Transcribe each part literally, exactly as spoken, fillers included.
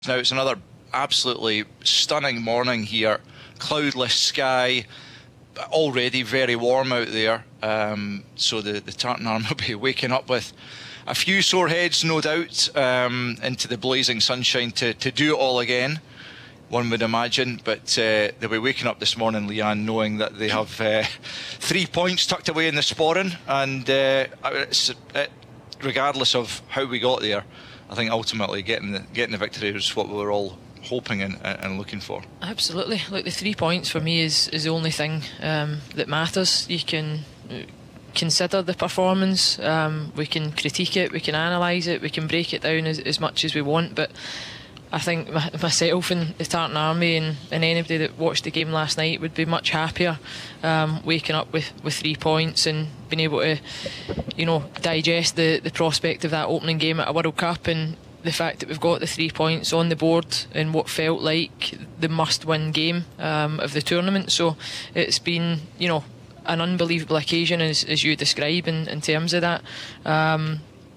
Now it's another absolutely stunning morning here. Cloudless sky, already very warm out there. Um, so the, the Tartan Arm will be waking up with a few sore heads, no doubt, um, into the blazing sunshine to, to do it all again, one would imagine. But uh, they'll be waking up this morning, Leanne, knowing that they have uh, three points tucked away in the sporran. And uh, it's, it, regardless of how we got there, I think ultimately getting the, getting the victory is what we were all hoping and, and looking for. Absolutely. Look, the three points for me is, is the only thing um, that matters. You can consider the performance, um, we can critique it, we can analyse it, we can break it down as, as much as we want, but I think my, myself and the Tartan Army and, and anybody that watched the game last night would be much happier um, waking up with, with three points and being able to, you know, digest the, the prospect of that opening game at a World Cup, and the fact that we've got the three points on the board in what felt like the must-win game um, of the tournament. So it's been, you know, an unbelievable occasion as, as you describe in, in terms of that. Um,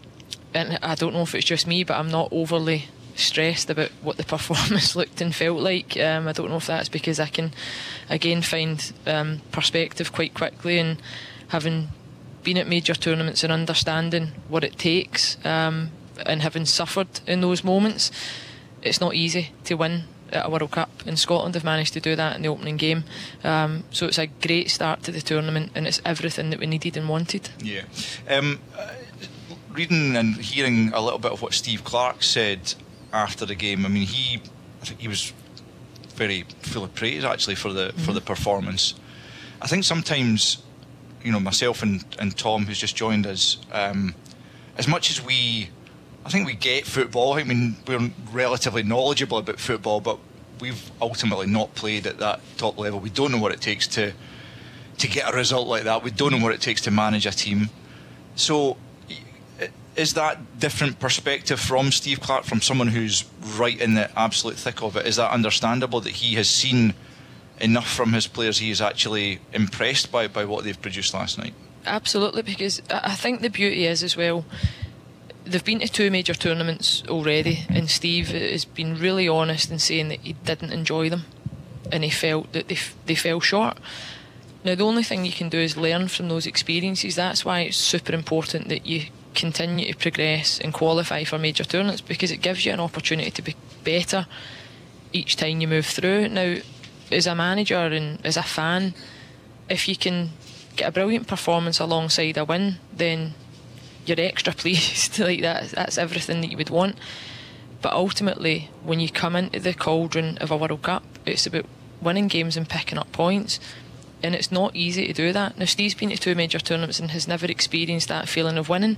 and I don't know if it's just me, but I'm not overly stressed about what the performance looked and felt like. um, I don't know if that's because I can again find um, perspective quite quickly, and having been at major tournaments and understanding what it takes, um, and having suffered in those moments, it's not easy to win at a World Cup, and Scotland have managed to do that in the opening game. Um, so it's a great start to the tournament, and it's everything that we needed and wanted. Yeah. Um, uh, reading and hearing a little bit of what Steve Clarke said after the game, I mean, he, I think he was very full of praise actually for the mm-hmm. for the performance. I think sometimes, you know, myself and, and Tom, who's just joined us, um, as much as we, I think we get football, I mean, we're relatively knowledgeable about football, but we've ultimately not played at that top level. We don't know what it takes to to get a result like that. We don't know what it takes to manage a team. So is that different perspective from Steve Clarke, from someone who's right in the absolute thick of it? Is that understandable, that he has seen enough from his players, he is actually impressed by, by what they've produced last night? Absolutely, because I think the beauty is as well, they've been to two major tournaments already, and Steve has been really honest in saying that he didn't enjoy them and he felt that they, f- they fell short. Now the only thing you can do is learn from those experiences. That's why it's super important that you continue to progress and qualify for major tournaments, because it gives you an opportunity to be better each time you move through. Now, as a manager and as a fan, if you can get a brilliant performance alongside a win, then you're extra pleased. Like that, that's everything that you would want. But ultimately, when you come into the cauldron of a World Cup, it's about winning games and picking up points, and it's not easy to do that. Now, Steve's been to two major tournaments and has never experienced that feeling of winning.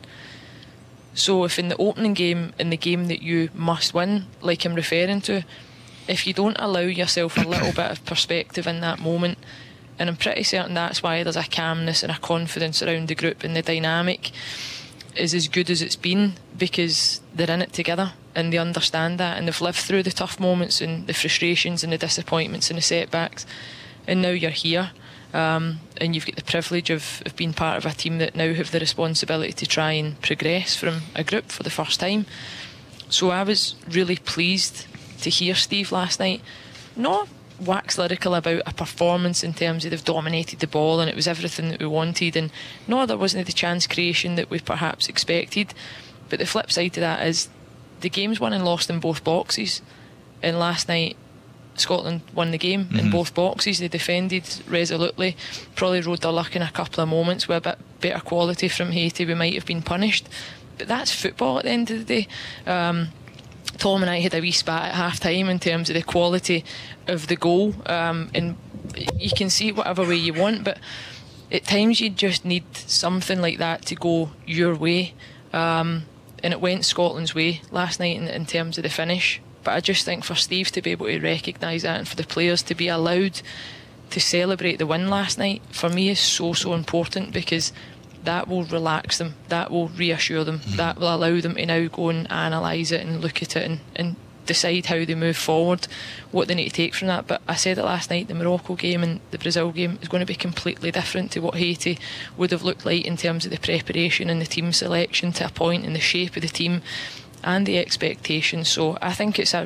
So if in the opening game, in the game that you must win, like I'm referring to, if you don't allow yourself a little bit of perspective in that moment, and I'm pretty certain that's why there's a calmness and a confidence around the group, and the dynamic is as good as it's been, because they're in it together and they understand that, and they've lived through the tough moments and the frustrations and the disappointments and the setbacks, and now you're here. Um, and you've got the privilege of, of being part of a team that now have the responsibility to try and progress from a group for the first time. So I was really pleased to hear Steve last night not wax lyrical about a performance in terms of they've dominated the ball and it was everything that we wanted, and no, there wasn't the chance creation that we perhaps expected, but the flip side to that is the game's won and lost in both boxes, and last night Scotland won the game mm-hmm. in both boxes. They defended resolutely, probably rode their luck in a couple of moments with a bit better quality from Haiti. We might have been punished, but that's football at the end of the day. Um, Tom and I had a wee spat at half time in terms of the quality of the goal, um, and you can see it whatever way you want, but at times you just need something like that to go your way, um, and it went Scotland's way last night in, in terms of the finish. But I just think for Steve to be able to recognise that, and for the players to be allowed to celebrate the win last night, for me is so, so important, because that will relax them, that will reassure them, mm. that will allow them to now go and analyse it and look at it and, and decide how they move forward, what they need to take from that. But I said it last night, the Morocco game and the Brazil game is going to be completely different to what Haiti would have looked like in terms of the preparation and the team selection to a point, and the shape of the team and the expectations. So I think it's a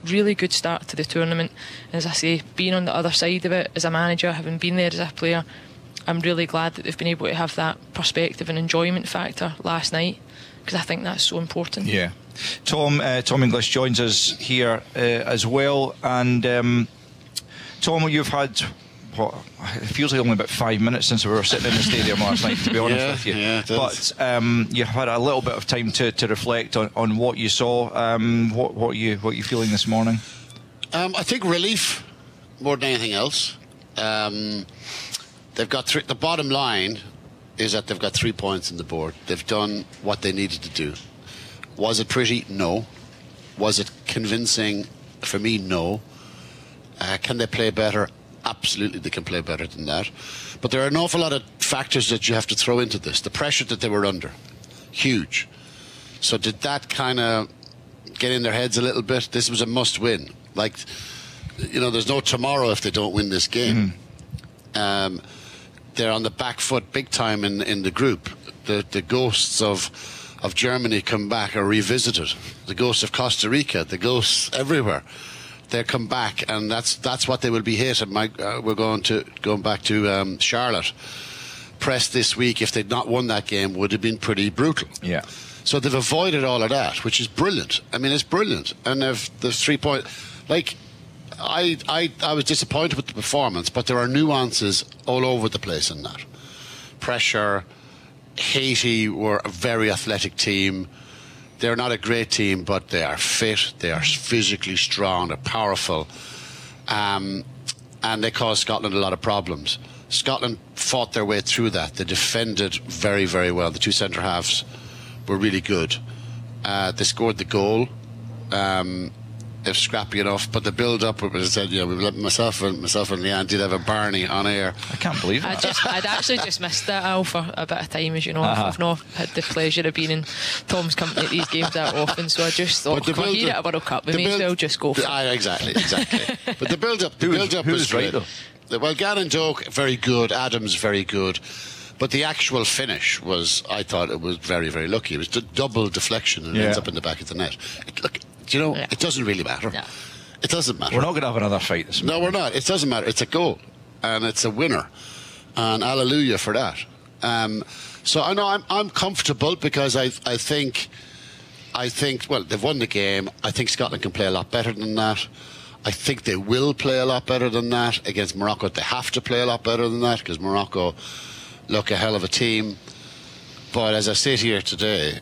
really good start to the tournament. And as I say, being on the other side of it as a manager, having been there as a player, I'm really glad that they've been able to have that perspective and enjoyment factor last night, because I think that's so important. Yeah. Tom uh, Tom English joins us here uh, as well. And um, Tom, you've had, what, it feels like only about five minutes since we were sitting in the stadium last night, to be honest yeah, with you. Yeah, it but um, you've had a little bit of time to, to reflect on, on what you saw. Um, what, what, are you, what are you feeling this morning? Um, I think relief more than anything else. Um, they've got three, the bottom line is that they've got three points on the board. They've done what they needed to do. Was it pretty? No. Was it convincing? For me, no. Uh, can they play better? Absolutely, they can play better than that. But there are an awful lot of factors that you have to throw into this. The pressure that they were under, huge. So did that kind of get in their heads a little bit? This was a must-win. Like, you know, there's no tomorrow if they don't win this game. Mm. Um, they're on the back foot big time in in the group. The the ghosts of of Germany come back or revisited. The ghosts of Costa Rica, the ghosts everywhere. They come back, and that's that's what they will be hit. And Mike, uh, we're going to going back to um, Charlotte. Press this week, if they'd not won that game, would have been pretty brutal. Yeah. So they've avoided all of that, which is brilliant. I mean, it's brilliant, and they've the three point. Like, I I I was disappointed with the performance, but there are nuances all over the place in that. Pressure. Haiti were a very athletic team. They're not a great team, but they are fit, they are physically strong, they're powerful, um, and they caused Scotland a lot of problems. Scotland fought their way through that. They defended very, very well. The two centre halves were really good. Uh, they scored the goal. Um, they're scrappy enough, but the build-up, as I said, you know, we myself and myself and Leanne did have a Barney on air. I can't believe I that. just, I'd actually just missed that, Al, for a bit of time, as you know. Uh-huh. I've not had the pleasure of being in Tom's company at these games that often, so I just thought, But the we're build- here at a World Cup, we the may as build- well just go for the, it. ah, exactly, exactly. But the build-up, the Who was- build-up who was was right, great. The- Well, Gannon Doak, very good. Adams, very good. But the actual finish was, I thought it was very, very lucky. It was d- double deflection and Yeah. ends up in the back of the net. It, look, do you know, Yeah. it doesn't really matter. Yeah. It doesn't matter. We're not going to have another fight this morning. No, we're not. It doesn't matter. It's a goal, and it's a winner, and hallelujah for that. Um, so I know I'm I'm comfortable because I I think I think well they've won the game. I think Scotland can play a lot better than that. I think they will play a lot better than that against Morocco. They have to play a lot better than that because Morocco look a hell of a team. But as I sit here today,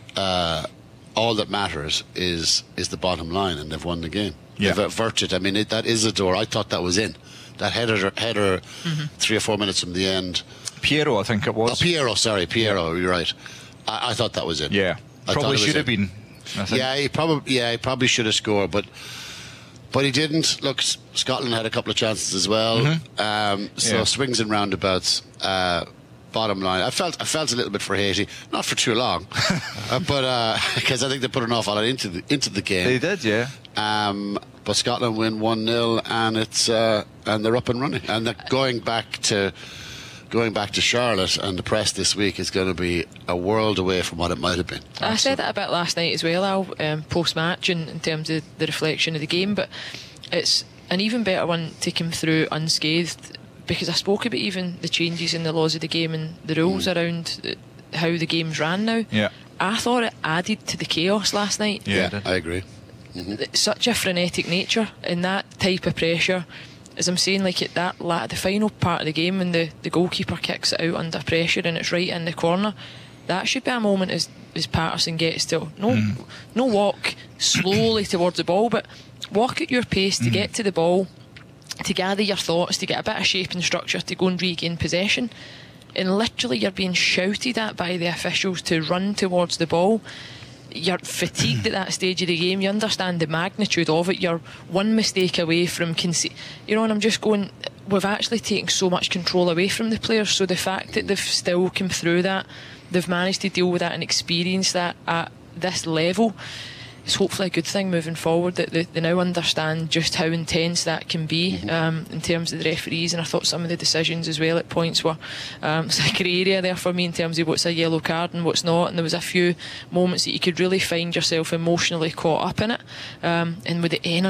uh, all that matters is is the bottom line, and they've won the game. Yeah. They've averted. I mean, it, that is a door. I thought that was in. That header, header, mm-hmm. three or four minutes from the end. Piero, I think it was. Oh, Piero, sorry, Piero. You're right. I, I thought that was in. Yeah, I probably thought it should was have in. been. I think. Yeah, he probably. Yeah, he probably should have scored, but but he didn't. Look, S- Scotland had a couple of chances as well. Mm-hmm. Um, so Yeah. swings and roundabouts. Uh, bottom line, I felt I felt a little bit for Haiti, not for too long, uh, but because I think they put an awful lot into the into the game. They did, yeah. Um, but Scotland win one nil, and it's uh, and they're up and running, and they're going back to going back to Charlotte, and the press this week is going to be a world away from what it might have been. I said that a bit last night as well, Al, um, post-match in, in terms of the reflection of the game, but it's an even better one to come through unscathed, because I spoke about even the changes in the laws of the game and the rules mm. around the, how the game's ran now. Yeah. I thought it added to the chaos last night. Yeah, Yeah, I agree. It's such a frenetic nature in that type of pressure. As I'm saying, like at that la- the final part of the game when the, the goalkeeper kicks it out under pressure and it's right in the corner, that should be a moment as, as Patterson gets to no mm. no walk slowly towards the ball, but walk at your pace to mm. get to the ball, to gather your thoughts, to get a bit of shape and structure, to go and regain possession. And literally you're being shouted at by the officials to run towards the ball. You're fatigued at that stage of the game. You understand the magnitude of it. You're one mistake away from conceding. You know, and I'm just going, we've actually taken so much control away from the players. So the fact that they've still come through that, they've managed to deal with that and experience that at this level, it's hopefully a good thing moving forward, that they, they now understand just how intense that can be um, in terms of the referees. And I thought some of the decisions as well at points were um, it's a grey area there for me in terms of what's a yellow card and what's not, and there was a few moments that you could really find yourself emotionally caught up in it, um, and with the energy